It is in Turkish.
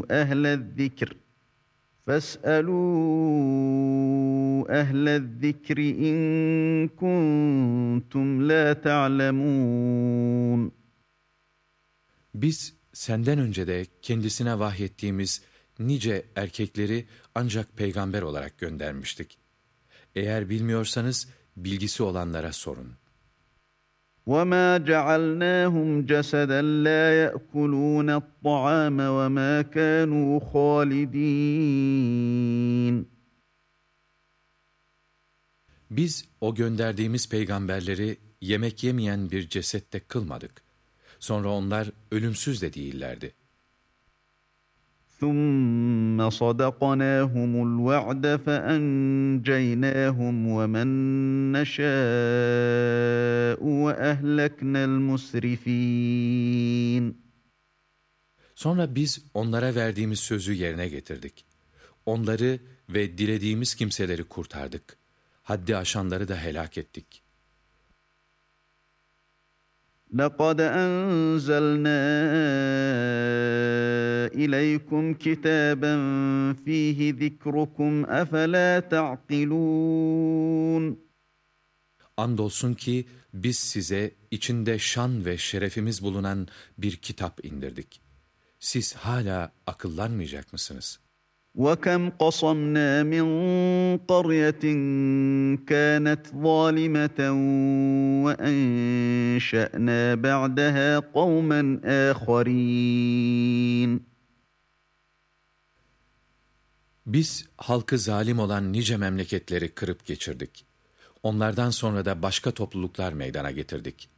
أهل الذكر فاسألوا أهل الذكر إن كنتم لا تعلمون. Biz senden önce de kendisine vahyettiğimiz nice erkekleri ancak peygamber olarak göndermiştik. Eğer bilmiyorsanız bilgisi olanlara sorun. وَمَا جَعَلْنَاهُمْ جَسَدًا لَا يَأْكُلُونَ الطَّعَامَ وَمَا كَانُوا خَالِدِينَ. Biz o gönderdiğimiz peygamberleri yemek yemeyen bir cesette kılmadık. Sonra onlar ölümsüz de değillerdi. ثُمَّ صَدَقْنَاهُمُ الْوَعْدَ فَأَنْجَيْنَاهُمْ وَمَنْ نَشَاءُ وَأَهْلَكْنَا الْمُسْرِفِينَ. Sonra biz onlara verdiğimiz sözü yerine getirdik. Onları ve dilediğimiz kimseleri kurtardık. Haddi aşanları da helak ettik. لَقَدْ أَنْزَلْنَا إِلَيْكُمْ كِتَابًا فِيهِ ذِكْرُكُمْ أَفَلَا تَعْقِلُونَ. Andolsun ki biz size içinde şan ve şerefimiz bulunan bir kitap indirdik. Siz hala akıllanmayacak mısınız? وَكَمْ قَصَمْنَا مِنْ قَرْيَةٍ كَانَتْ ظَالِمَةً وَأَنْشَأْنَا بَعْدَهَا قَوْمًا آخَرِينَ. Biz halkı zalim olan nice memleketleri kırıp geçirdik. Onlardan sonra da başka topluluklar meydana getirdik.